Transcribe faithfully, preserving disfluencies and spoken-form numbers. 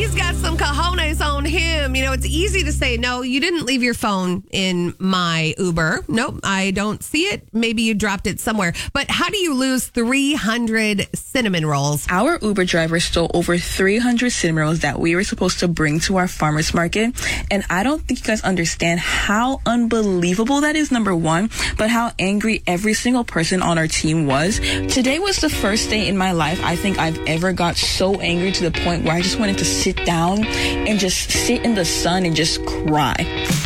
He's got some cojones on him. You know, it's easy to say, no, you didn't leave your phone in my Uber. Nope, I don't see it. Maybe you dropped it somewhere. But how do you lose three hundred cinnamon rolls? Our Uber driver stole over three hundred cinnamon rolls that we were supposed to bring to our farmer's market. And I don't think you guys understand how unbelievable that is, number one, but how angry every single person on our team was. Today was the first day in my life I think I've ever got so angry to the point where I just wanted to sit down and just sit in the sun and just cry.